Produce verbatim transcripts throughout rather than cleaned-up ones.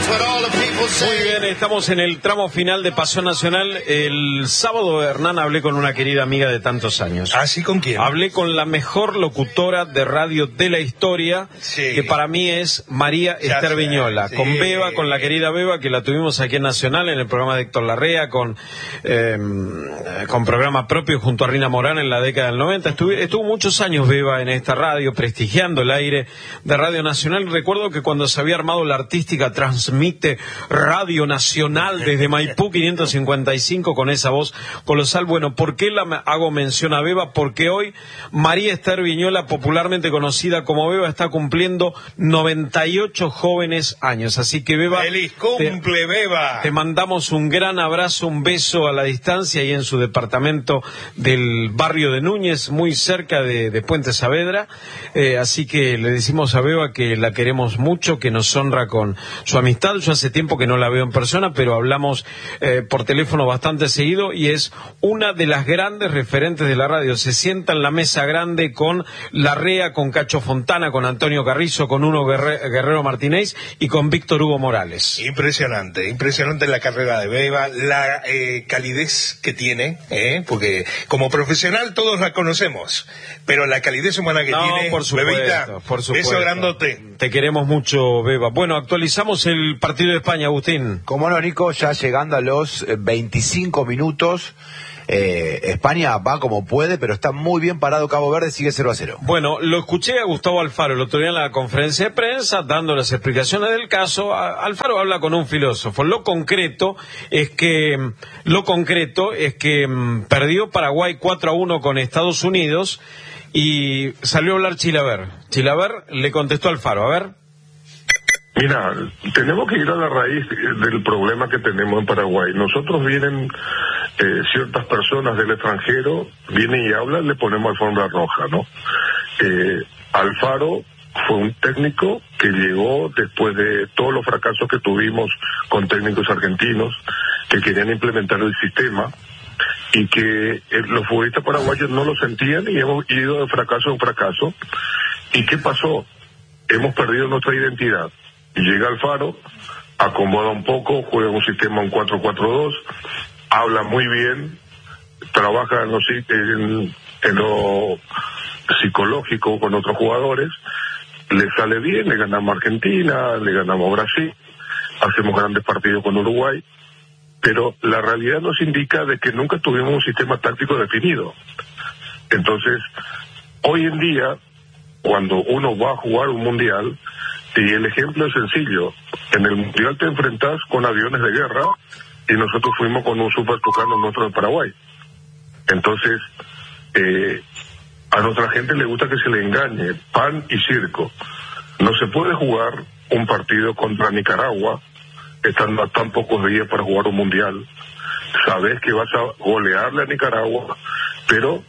Muy bien, estamos en el tramo final de Pasión Nacional. El sábado, Hernán, hablé con una querida amiga de tantos años. ¿Ah, sí? ¿Con quién? Hablé con la mejor locutora de radio de la historia, sí. que para mí es María ya Esther sé, Viñola. Sí. Con Beba, con la querida Beba, que la tuvimos aquí en Nacional, en el programa de Héctor Larrea, con, eh, con programa propio junto a Rina Morán en la década del noventa. Estuve, estuvo muchos años Beba en esta radio, prestigiando el aire de Radio Nacional. Recuerdo que cuando se había armado la artística Transmite Radio Nacional desde Maipú quinientos cincuenta y cinco con esa voz colosal. Bueno, ¿por qué la hago mención a Beba? Porque hoy María Esther Viñola, popularmente conocida como Beba, está cumpliendo noventa y ocho jóvenes años. Así que Beba, ¡feliz cumple, te, Beba! Te mandamos un gran abrazo, un beso a la distancia y en su departamento del barrio de Núñez, muy cerca de, de Puente Saavedra. Eh, así que le decimos a Beba que la queremos mucho, que nos honra con su amistad. Yo hace tiempo que no la veo en persona, pero hablamos eh, por teléfono bastante seguido y es una de las grandes referentes de la radio. Se sienta en la mesa grande con Larrea, con Cacho Fontana, con Antonio Carrizo, con Uno Guerrero Martínez y con Víctor Hugo Morales. Impresionante, impresionante la carrera de Beba, la eh, calidez que tiene, ¿eh? Porque como profesional todos la conocemos, pero la calidez humana que no, tiene, por supuesto, Bebita, por supuesto. Beso grandote. Te queremos mucho, Beba. Bueno, actualizamos el partido de España, Agustín. Como no, Nico, ya llegando a los veinticinco minutos, eh, España va como puede, pero está muy bien parado. Cabo Verde sigue cero a cero. Bueno, lo escuché a Gustavo Alfaro el otro día en la conferencia de prensa, dando las explicaciones del caso. Alfaro habla con un filósofo. Lo concreto es que, lo concreto es que um, perdió Paraguay cuatro a uno con Estados Unidos y salió a hablar Chilaver. Chilaver le contestó a Alfaro, a ver. Mira, tenemos que ir a la raíz del problema que tenemos en Paraguay. Nosotros vienen eh, ciertas personas del extranjero, vienen y hablan, le ponemos alfombra roja, ¿no? Eh, Alfaro fue un técnico que llegó después de todos los fracasos que tuvimos con técnicos argentinos que querían implementar el sistema y que eh, los futbolistas paraguayos no lo sentían y hemos ido de fracaso en fracaso. ¿Y qué pasó? Hemos perdido nuestra identidad. Llega Alfaro, acomoda un poco, juega un sistema un cuatro cuatro dos, habla muy bien, trabaja en lo, en, en lo psicológico con otros jugadores, le sale bien, le ganamos a Argentina, le ganamos a Brasil, hacemos grandes partidos con Uruguay, pero la realidad nos indica de que nunca tuvimos un sistema táctico definido. Entonces, hoy en día, cuando uno va a jugar un mundial, y el ejemplo es sencillo, en el mundial te enfrentas con aviones de guerra y nosotros fuimos con un super tucano nuestro de Paraguay. Entonces, eh, a nuestra gente le gusta que se le engañe, pan y circo. No se puede jugar un partido contra Nicaragua estando a tan pocos días para jugar un mundial. Sabes que vas a golearle a Nicaragua, pero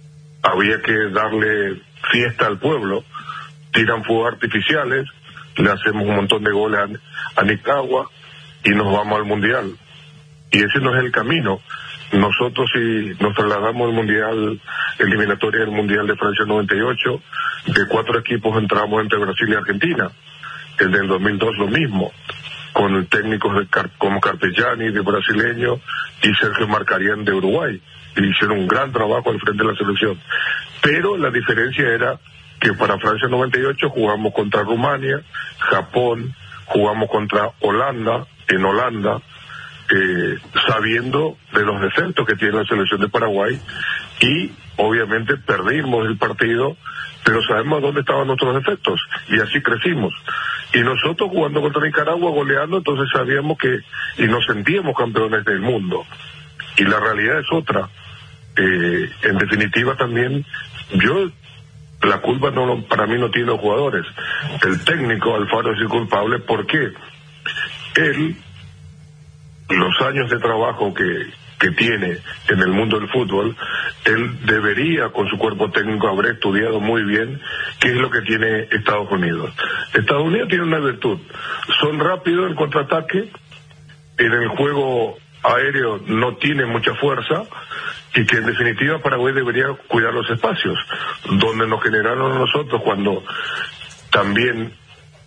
había que darle fiesta al pueblo. Tiran fuegos artificiales, le hacemos un montón de goles a, a Nicaragua y nos vamos al mundial. Y ese no es el camino. Nosotros, si nos trasladamos al mundial, eliminatoria del mundial de Francia noventa y ocho, de cuatro equipos entramos entre Brasil y Argentina. El del dos mil dos lo mismo, con técnicos de, como Carpegiani de brasileño y Sergio Marcarián de Uruguay. Y hicieron un gran trabajo al frente de la selección. Pero la diferencia era que para Francia noventa y ocho jugamos contra Rumania, Japón, jugamos contra Holanda, en Holanda, eh, sabiendo de los defectos que tiene la selección de Paraguay, y obviamente perdimos el partido, pero sabemos dónde estaban nuestros defectos, y así crecimos. Y nosotros jugando contra Nicaragua, goleando, entonces sabíamos que, y nos sentíamos campeones del mundo. Y la realidad es otra. Eh, en definitiva también, yo... La culpa no, para mí no tiene los jugadores. El técnico Alfaro es el culpable porque él, los años de trabajo que, que tiene en el mundo del fútbol, él debería con su cuerpo técnico haber estudiado muy bien qué es lo que tiene Estados Unidos. Estados Unidos tiene una virtud, son rápidos en contraataque, en el juego aéreo no tiene mucha fuerza, y que en definitiva Paraguay debería cuidar los espacios, donde nos generaron nosotros cuando también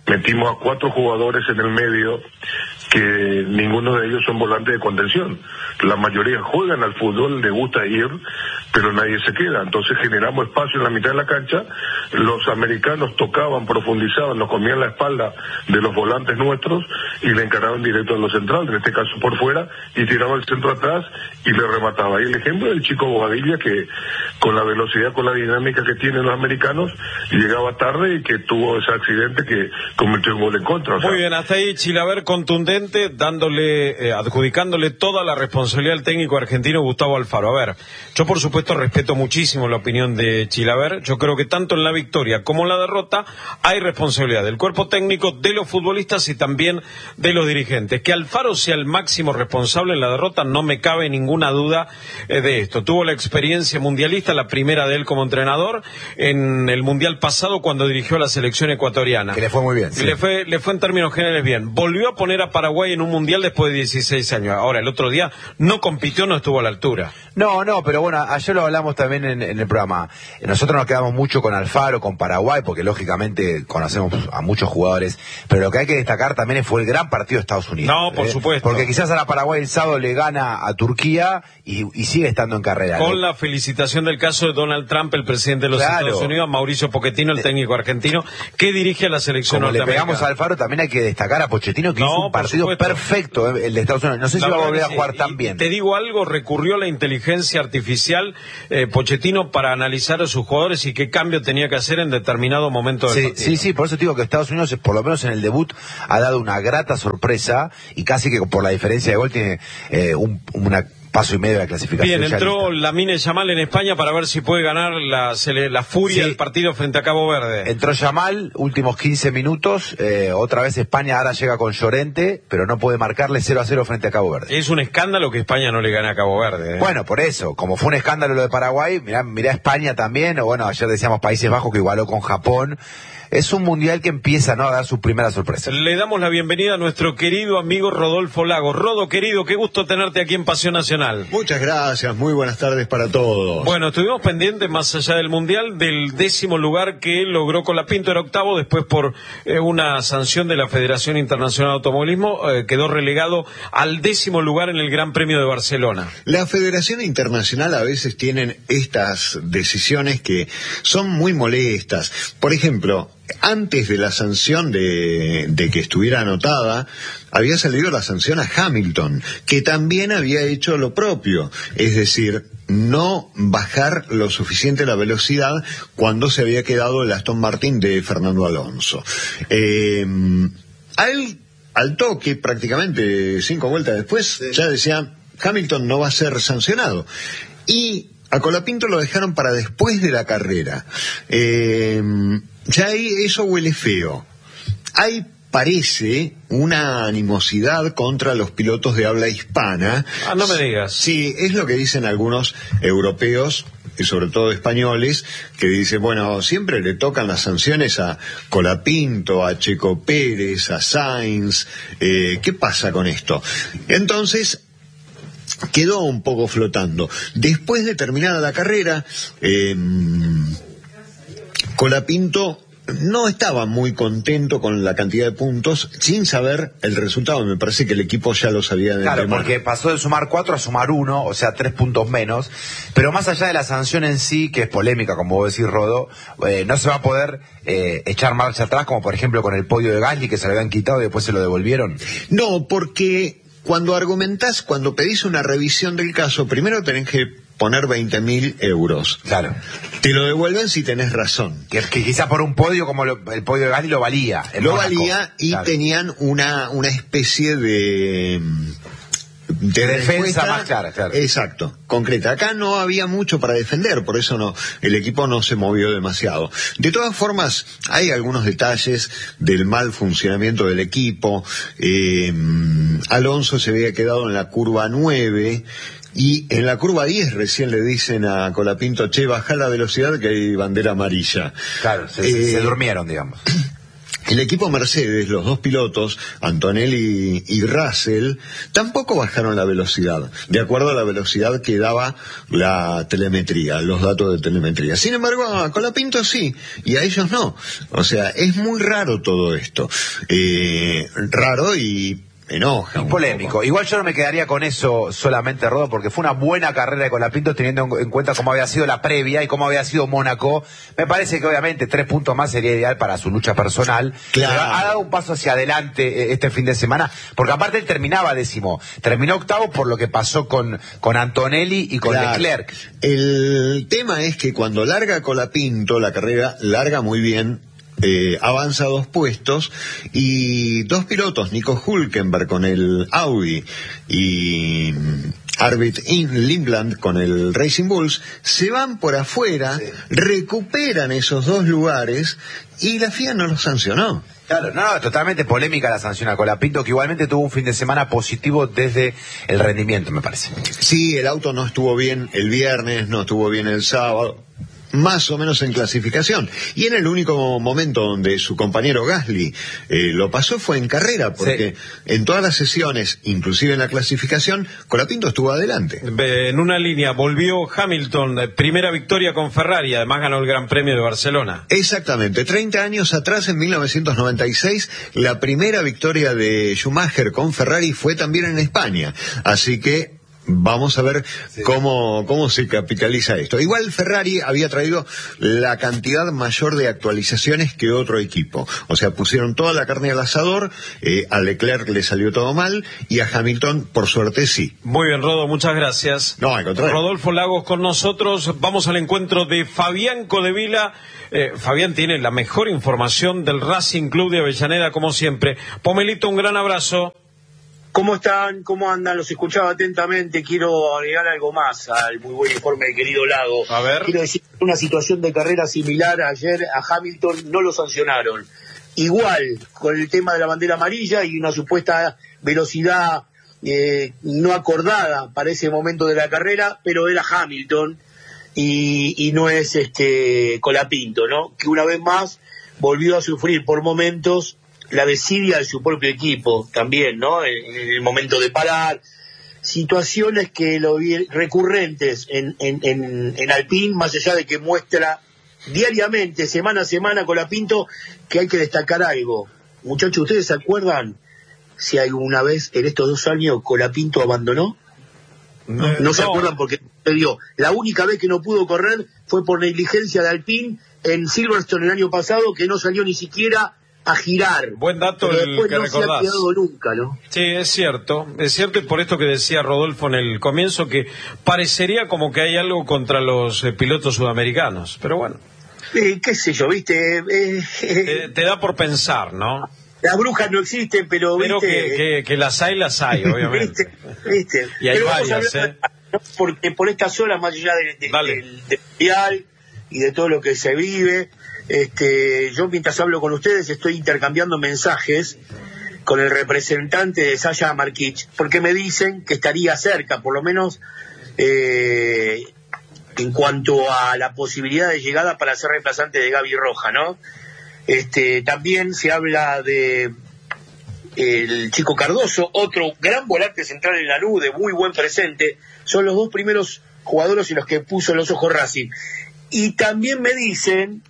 metimos a cuatro jugadores en el medio que ninguno de ellos son volantes de contención. La mayoría juegan al fútbol, les gusta ir, pero nadie se queda. Entonces generamos espacio en la mitad de la cancha, los americanos tocaban, profundizaban, nos comían la espalda de los volantes nuestros y le encaraban directo a los centrales, en este caso por fuera, y tiraba el centro atrás y le remataba. Y el ejemplo del chico Bobadilla, que con la velocidad, con la dinámica que tienen los americanos, llegaba tarde y que tuvo ese accidente que convirtió un gol en contra. O sea, muy bien, hasta ahí Chilaver contundente, dándole, eh, adjudicándole toda la responsabilidad al técnico argentino Gustavo Alfaro. A ver, yo por supuesto respeto muchísimo la opinión de Chilaver. Yo creo que tanto en la victoria como en la derrota hay responsabilidad del cuerpo técnico, de los futbolistas y también de los dirigentes. Que Alfaro sea el máximo responsable en la derrota, no me cabe ninguna duda eh, de esto. Tuvo la experiencia mundialista, la primera de él como entrenador, en el mundial pasado cuando dirigió a la selección ecuatoriana. Que le fue muy bien. Sí. Le fue, le fue en términos generales bien. Volvió a poner a Paraguay en un mundial después de dieciséis años. Ahora, el otro día no compitió, no estuvo a la altura. No, no, pero bueno, ayer lo hablamos también en, en el programa. Nosotros nos quedamos mucho con Alfaro, con Paraguay, porque lógicamente conocemos a muchos jugadores, pero lo que hay que destacar también fue el gran partido de Estados Unidos. No, por ¿eh? supuesto. Porque quizás a la Paraguay el sábado le gana a Turquía y, y sigue estando en carrera. Con ¿eh? la felicitación del caso de Donald Trump, el presidente de los Claro. Estados Unidos, Mauricio Pochettino, el técnico argentino, que dirige a la selección Como le norteamericana. pegamos a Alfaro, también hay que destacar a Pochettino, que No, hizo un por partido supuesto. perfecto, ¿eh? El de Estados Unidos. No sé La si va a verdad volver que a sí. jugar Y tan bien. Te digo algo, recurrió a la inteligencia artificial eh, Pochettino para analizar a sus jugadores y qué cambio tenía que hacer en determinado momento del Sí, partido. sí, sí, por eso te digo que Estados Unidos, por lo menos en el debut, ha dado una grata sorpresa y casi que por la diferencia de gol tiene eh, un una paso y medio de la clasificación. Bien, ya entró lista. Lamine Yamal en España para ver si puede ganar la, la furia Sí. del partido frente a Cabo Verde. Entró Yamal, últimos quince minutos, eh, otra vez España ahora llega con Llorente, pero no puede marcarle cero a cero frente a Cabo Verde. Es un escándalo que España no le gane a Cabo Verde. ¿eh? Bueno, por eso, como fue un escándalo lo de Paraguay, mirá, mirá España también, o bueno, ayer decíamos Países Bajos que igualó con Japón. Es un mundial que empieza, ¿no?, a dar su primera sorpresa. Le damos la bienvenida a nuestro querido amigo Rodolfo Lago. Rodo, querido, qué gusto tenerte aquí en Pasión Nacional. Muchas gracias, muy buenas tardes para todos. Bueno, estuvimos pendientes, más allá del Mundial, del décimo lugar que logró Colapinto, era octavo, después por eh, una sanción de la Federación Internacional de Automovilismo, eh, quedó relegado al décimo lugar en el Gran Premio de Barcelona. La Federación Internacional a veces tienen estas decisiones que son muy molestas. Por ejemplo, antes de la sanción de, de que estuviera anotada, había salido la sanción a Hamilton, que también había hecho lo propio, es decir, no bajar lo suficiente la velocidad cuando se había quedado el Aston Martin de Fernando Alonso. Eh, a él, al toque, prácticamente cinco vueltas después, sí, ya decía, Hamilton no va a ser sancionado. Y a Colapinto lo dejaron para después de la carrera. Eh, ya ahí eso huele feo. Hay, parece, una animosidad contra los pilotos de habla hispana. Ah, no me digas. Sí, es lo que dicen algunos europeos, y sobre todo españoles, que dicen, bueno, siempre le tocan las sanciones a Colapinto, a Checo Pérez, a Sainz. Eh, ¿Qué pasa con esto? Entonces quedó un poco flotando. Después de terminada la carrera, eh, Colapinto no estaba muy contento con la cantidad de puntos, sin saber el resultado. Me parece que el equipo ya lo sabía de Claro, antemano. porque pasó de sumar cuatro a sumar uno, o sea, tres puntos menos. Pero más allá de la sanción en sí, que es polémica, como vos decís, Rodo, eh, no se va a poder eh, echar marcha atrás, como por ejemplo con el podio de Gasly, que se lo habían quitado y después se lo devolvieron. No, porque cuando argumentás, cuando pedís una revisión del caso, primero tenés que poner veinte mil euros. Claro. Te lo devuelven si tenés razón. Que, que quizá por un podio como lo, el podio de Gasly lo valía. en Lo Mónaco. valía y Claro. tenían una, una especie de... De defensa respuesta, más clara, claro. Exacto, concreta. Acá no había mucho para defender, por eso no, el equipo no se movió demasiado. De todas formas, hay algunos detalles del mal funcionamiento del equipo. Eh, Alonso se había quedado en la curva nueve y en la curva diez recién le dicen a Colapinto, che, baja la velocidad que hay bandera amarilla. Claro, se, Eh, se durmieron, digamos. El equipo Mercedes, los dos pilotos, Antonelli y Russell, tampoco bajaron la velocidad, de acuerdo a la velocidad que daba la telemetría, los datos de telemetría. Sin embargo, a Colapinto sí, y a ellos no. O sea, es muy raro todo esto. Eh, raro y... enoja. Y polémico. Poco. Igual yo no me quedaría con eso solamente, Rodo, porque fue una buena carrera de Colapinto teniendo en cuenta cómo había sido la previa y cómo había sido Mónaco. Me parece que obviamente tres puntos más sería ideal para su lucha personal. Claro. Pero ha dado un paso hacia adelante este fin de semana, porque aparte él terminaba décimo, terminó octavo por lo que pasó con, con Antonelli y con claro. Leclerc. El tema es que cuando larga Colapinto la carrera, larga muy bien. Eh, avanza dos puestos y dos pilotos, Nico Hülkenberg con el Audi y Arvid Lindblad con el Racing Bulls, se van por afuera, sí. recuperan esos dos lugares y la F I A no los sancionó. Claro, no, no, totalmente polémica la sanción a Colapinto, que igualmente tuvo un fin de semana positivo desde el rendimiento, me parece. Sí, el auto no estuvo bien el viernes, no estuvo bien el sábado, más o menos en clasificación. Y en el único momento donde su compañero Gasly eh, lo pasó fue en carrera, porque sí. en todas las sesiones, inclusive en la clasificación, Colapinto estuvo adelante. En una línea volvió Hamilton, primera victoria con Ferrari, además ganó el Gran Premio de Barcelona. Exactamente, treinta años atrás, en mil novecientos noventa y seis, la primera victoria de Schumacher con Ferrari fue también en España. Así que vamos a ver sí. cómo, cómo se capitaliza esto. Igual Ferrari había traído la cantidad mayor de actualizaciones que otro equipo. O sea, pusieron toda la carne al asador, eh, a Leclerc le salió todo mal, y a Hamilton, por suerte, sí. Muy bien, Rodo, muchas gracias. No, al contrario. Rodolfo Lagos con nosotros. Vamos al encuentro de Fabián Codevila. Eh, Fabián tiene la mejor información del Racing Club de Avellaneda, como siempre. Pomelito, un gran abrazo. ¿Cómo están? ¿Cómo andan? Los escuchaba atentamente. Quiero agregar algo más al muy buen informe del querido Lago. A ver. Quiero decir, una situación de carrera similar ayer a Hamilton no lo sancionaron. Igual, con el tema de la bandera amarilla y una supuesta velocidad eh, no acordada para ese momento de la carrera, pero era Hamilton y, y no es este Colapinto, ¿no? Que una vez más volvió a sufrir por momentos la desidia de su propio equipo también, ¿no? En, en el momento de parar, situaciones que lo vi recurrentes en, en, en, en Alpine, más allá de que muestra diariamente, semana a semana, Colapinto, que hay que destacar algo. Muchachos, ¿ustedes se acuerdan si alguna vez en estos dos años Colapinto abandonó? No, no, no se acuerdan porque dio. La única vez que no pudo correr fue por negligencia de Alpine en Silverstone el año pasado, que no salió ni siquiera a girar. Buen dato el que no recordás. Se ha quedado nunca, ¿no? Sí, es cierto, es cierto, y por esto que decía Rodolfo en el comienzo, que parecería como que hay algo contra los eh, pilotos sudamericanos, pero bueno. Eh, qué sé yo, viste. Eh, te, te da por pensar, ¿no? Las brujas no existen, pero, pero viste. Que, que, que las hay, las hay, obviamente. ¿Viste? ¿Viste? Y hay pero varias, ¿eh? ¿no? Porque por estas horas, más allá de, de, del de mundial y de todo lo que se vive, este, yo mientras hablo con ustedes estoy intercambiando mensajes con el representante de Sasha Markic, porque me dicen que estaría cerca, por lo menos eh, en cuanto a la posibilidad de llegada para ser reemplazante de Gaby Roja, ¿no? Este, también se habla de el Chico Cardoso, otro gran volante central en la nube, muy buen presente. Son los dos primeros jugadores en los que puso los ojos Racing. Y también me dicen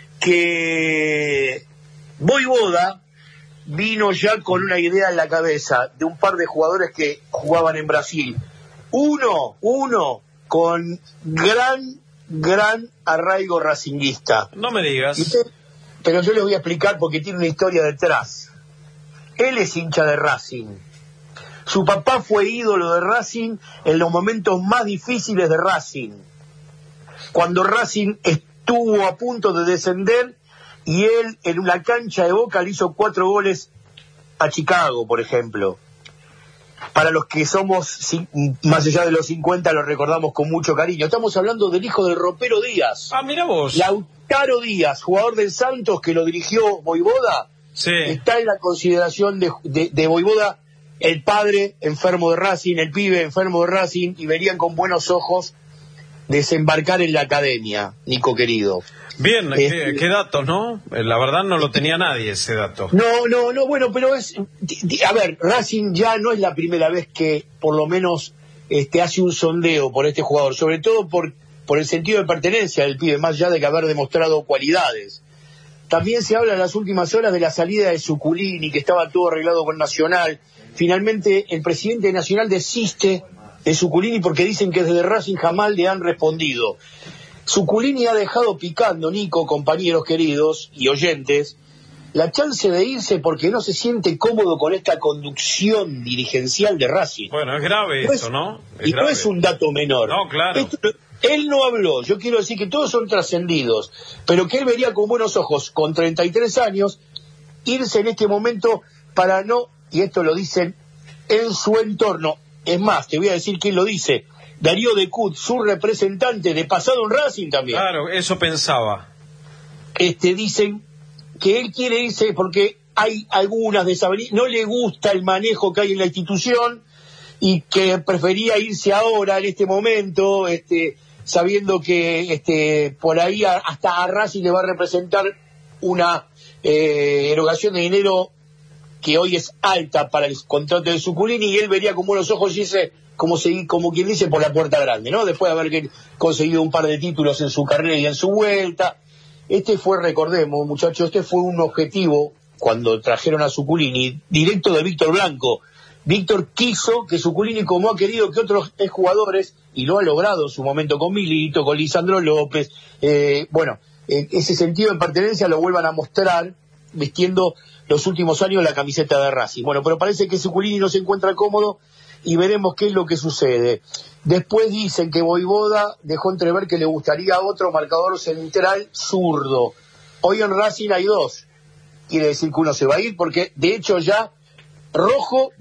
que Voivoda vino ya con una idea en la cabeza de un par de jugadores que jugaban en Brasil. Uno, uno con gran, gran arraigo racinguista. No me digas. Usted, pero yo les voy a explicar porque tiene una historia detrás. Él es hincha de Racing. Su papá fue ídolo de Racing en los momentos más difíciles de Racing. Cuando Racing estuvo a punto de descender y él en una cancha de Boca le hizo cuatro goles a Chicago, por ejemplo. Para los que somos más allá de los cincuenta lo recordamos con mucho cariño. Estamos hablando del hijo del ropero Díaz. Ah, mira vos. Lautaro Díaz, jugador del Santos que lo dirigió Voivoda. Sí. Está en la consideración de, de, de Voivoda, el padre enfermo de Racing, el pibe enfermo de Racing, y verían con buenos ojos desembarcar en la academia, Nico querido. Bien, este, qué, qué datos, ¿no? La verdad no lo tenía nadie ese dato. No, no, no, bueno, pero es, a ver, Racing ya no es la primera vez que por lo menos este hace un sondeo por este jugador, sobre todo por, por el sentido de pertenencia del pibe, más allá de que haber demostrado cualidades. También se habla en las últimas horas de la salida de Zuculini, que estaba todo arreglado con Nacional. Finalmente el presidente de Nacional desiste de Zuculini porque dicen que desde Racing jamás le han respondido. Zuculini ha dejado picando, Nico, compañeros queridos y oyentes, la chance de irse porque no se siente cómodo con esta conducción dirigencial de Racing. Bueno, es grave no eso, es, ¿no? Es y grave. no es un dato menor. No, claro. Esto, él no habló, yo quiero decir que todos son trascendidos, pero que él vería con buenos ojos, con treinta y tres años, irse en este momento para no, y esto lo dicen en su entorno, es más, te voy a decir quién lo dice, Darío de Cut, su representante de pasado en Racing también. Claro, eso pensaba. Este, dicen que él quiere irse porque hay algunas desavenencias, no le gusta el manejo que hay en la institución y que prefería irse ahora, en este momento, este, sabiendo que este, por ahí a, hasta a Racing le va a representar una eh, erogación de dinero que hoy es alta para el contrato de Zuculini, y él vería con buenos ojos irse como, se, como quien dice por la puerta grande, ¿no? Después de haber conseguido un par de títulos en su carrera y en su vuelta. Este fue, recordemos, muchachos, este fue un objetivo cuando trajeron a Zuculini, directo de Víctor Blanco. Víctor quiso que Zuculini, como ha querido que otros jugadores, y lo ha logrado en su momento con Milito, con Lisandro López, eh, bueno, eh, ese sentido de pertenencia lo vuelvan a mostrar vistiendo los últimos años la camiseta de Racing. Bueno, pero parece que Zuculini no se encuentra cómodo y veremos qué es lo que sucede. Después dicen que Voivoda dejó entrever que le gustaría otro marcador central zurdo. Hoy en Racing hay dos. Quiere decir que uno se va a ir porque, de hecho, ya Rojo